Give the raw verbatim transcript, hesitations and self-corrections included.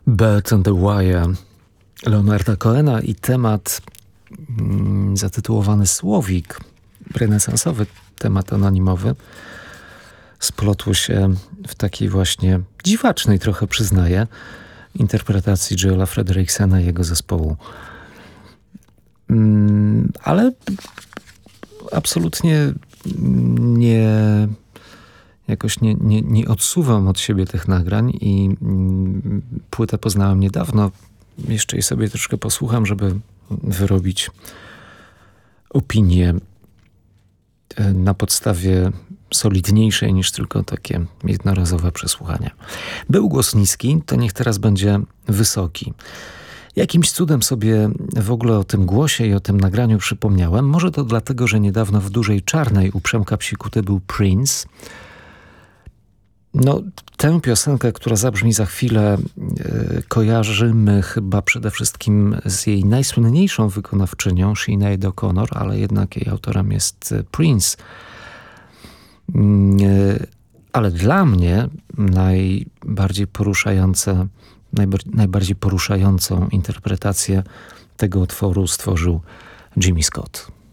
Bird on the Wire Leonarda Cohena i temat mm, zatytułowany Słowik, renesansowy temat anonimowy, splotł się w takiej właśnie dziwacznej, trochę przyznaję, interpretacji Joela Fredericksena i jego zespołu. Mm, ale absolutnie nie jakoś nie, nie, nie odsuwam od siebie tych nagrań i mm, płytę poznałem niedawno. Jeszcze jej sobie troszkę posłucham, żeby wyrobić opinię na podstawie solidniejszej niż tylko takie jednorazowe przesłuchania. Był głos niski, to niech teraz będzie wysoki. Jakimś cudem sobie w ogóle o tym głosie i o tym nagraniu przypomniałem. Może to dlatego, że niedawno w Dużej Czarnej u Przemka Psikuty był Prince. No, tę piosenkę, która zabrzmi za chwilę, yy, kojarzymy chyba przede wszystkim z jej najsłynniejszą wykonawczynią, Sinead O'Connor, ale jednak jej autorem jest Prince. Yy, ale dla mnie najbardziej poruszające, najbar- najbardziej poruszającą interpretację tego utworu stworzył Jimmy Scott.